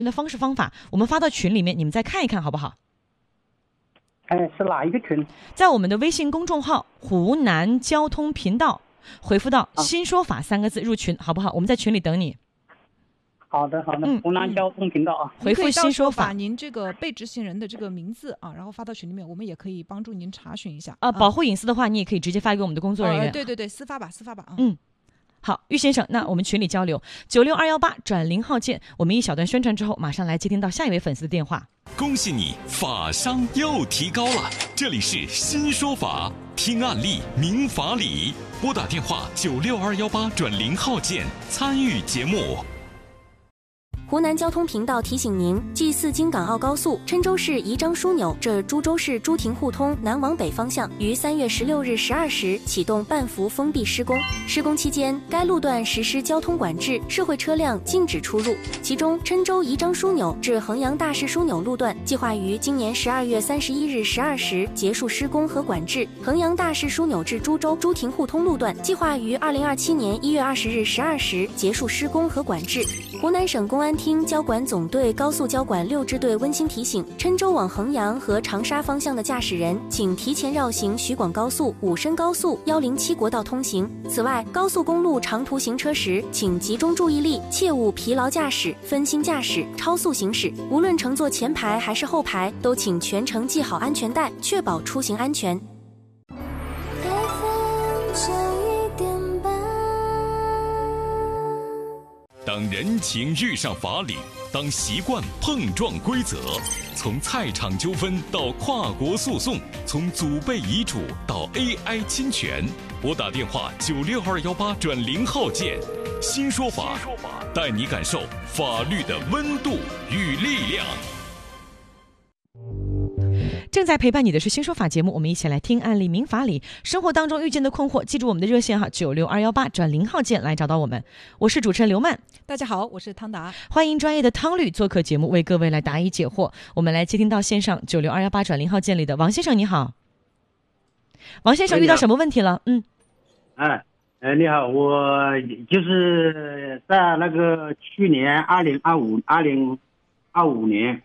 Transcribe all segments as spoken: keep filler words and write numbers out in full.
的方式方法，我们发到群里面，你们再看一看好不好？ 哎，是哪一个群？ 在我们的微信公众号湖南交通频道，回复到新说法三个字入群，好不好？我们在群里等你。 好的好的， 嗯湖南交通频道啊， 回复新说法， 把您这个被执行人的这个名字啊，然后发到群里面，我们也可以帮助您查询一下。 啊，保护隐私的话，你也可以直接发给我们的工作人员。 呃、对对对，私发吧，私发吧啊。 嗯。好，于先生，那我们群里交流九六二幺八转零号键。我们一小段宣传之后，马上来接听到下一位粉丝的电话。 恭喜你，法商又提高了！这里是新说法，听案例明法理，拨打电话九六二幺八转零号键参与节目。 湖南交通频道提醒您：G 四京港澳高速郴州市宜章枢纽至株洲市朱亭互通南往北方向于三月十六日十二时启动半幅封闭施工。施工期间，该路段实施交通管制，社会车辆禁止出入。其中，郴州宜章枢纽至衡阳大市枢纽路段计划于今年十二月三十一日十二时结束施工和管制；衡阳大市枢纽至株洲朱亭互通路段计划于二零二七年一月二十日十二时结束施工和管制。湖南省公安厅交管总队高速交管六支队温馨提醒：郴州往衡阳和长沙方向的驾驶人，请提前绕行徐广高速、武深高速、一零七国道通行。此外，高速公路长途行车时，请集中注意力，切勿疲劳驾驶、分心驾驶、超速行驶。无论乘坐前排还是后排，都请全程系好安全带，确保出行安全。 当人情遇上法理，当习惯碰撞规则，从菜场纠纷到跨国诉讼，从祖辈遗嘱到 A I 侵权，拨打电话九六二幺八转零号键，新说法，带你感受法律的温度与力量。 正在陪伴你的是新说法节目，我们一起来听案例明法理，生活当中遇见的困惑，记住我们的热线哈九六二幺八转零号键来找到我们。我是主持人刘曼， 大家好，我是汤达， 欢迎专业的汤律做客节目，为各位来答疑解惑。我们来接听到线上九六二幺八转零号键里的王先生，你好。王先生遇到什么问题了？嗯， 哎，哎，你好，我就是在那个去年二零二五二零二五年，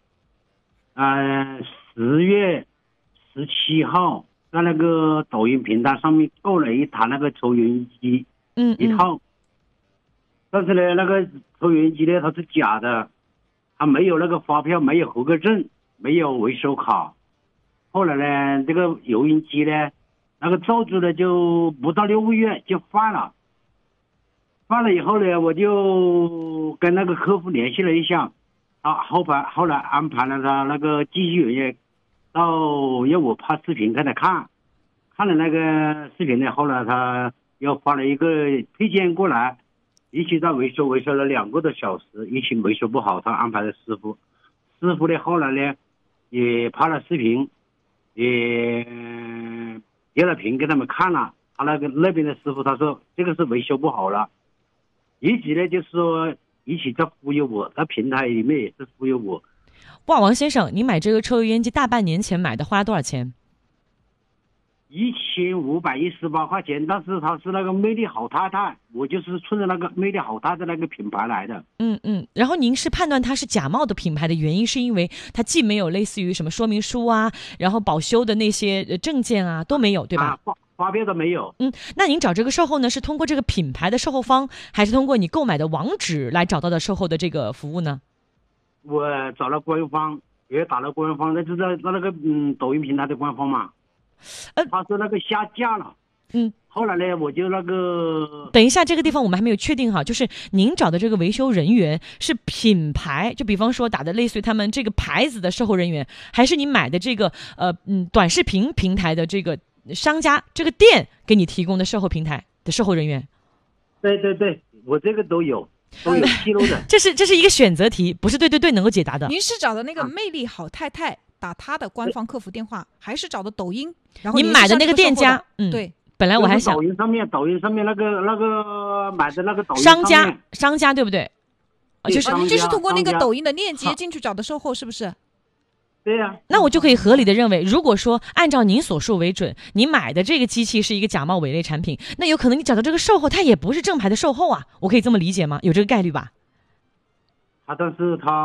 嗯、呃。十月十七号，在那个抖音平台上面购了一台那个抽油烟机， 嗯， 一套。但是呢，那个抽油烟机呢，它是假的，它没有那个发票，没有合格证，没有维修卡。后来呢，这个油烟机呢，那个造纸呢就不到六个月就坏了。坏了以后呢，我就跟那个客户联系了一下，啊，后排后来安排了他那个技术人员。到要我拍视频给他看，看了那个视频呢，后来他又发了一个配件过来，一起在维修，维修了两个多小时，一起维修不好，他安排了师傅，师傅呢后来呢也拍了视频，也截了屏给他们看了，他那个那边的师傅他说这个是维修不好了，一直呢就是说一起在忽悠我，在平台里面也是忽悠我。 哇，王先生，你买这个抽油烟机大半年前买的，花了多少钱？ 一千五百一十八块钱，但是它是那个魅力好太太，我就是冲着那个魅力好太太那个品牌来的。 嗯嗯，然后您是判断它是假冒的品牌的原因，是因为它既没有类似于什么说明书啊，然后保修的那些证件啊都没有，对吧？ 啊，发发票都没有。 嗯，那您找这个售后呢，是通过这个品牌的售后方，还是通过你购买的网址来找到的售后的这个服务呢？ 我找了官方，也打了官方，那就在在那个嗯抖音平台的官方嘛。呃，他说那个下架了。 嗯， 后来呢，我就那个。 等一下，这个地方我们还没有确定哈，就是您找的这个维修人员是品牌，就比方说打的类似于他们这个牌子的售后人员，还是你买的这个呃嗯短视频平台的这个商家这个店给你提供的售后平台的售后人员？ 对对对，我这个都有。都有记录的， 这是这是一个选择题，不是对对对能够解答的。 您是找的那个魅力好太太打他的官方客服电话，还是找的抖音？然后你买的那个店家，嗯， 对。 本来我还想抖音上面，抖音上面那个那个买的那个抖音商家商家对不对？ 就是您这是通过那个抖音的链接进去找的售后，是不是？ 对呀、啊， 那我就可以合理的认为，如果说按照您所述为准，你买的这个机器是一个假冒伪劣产品，那有可能你找到这个售后，它也不是正牌的售后啊，我可以这么理解吗？有这个概率吧？ 他但是他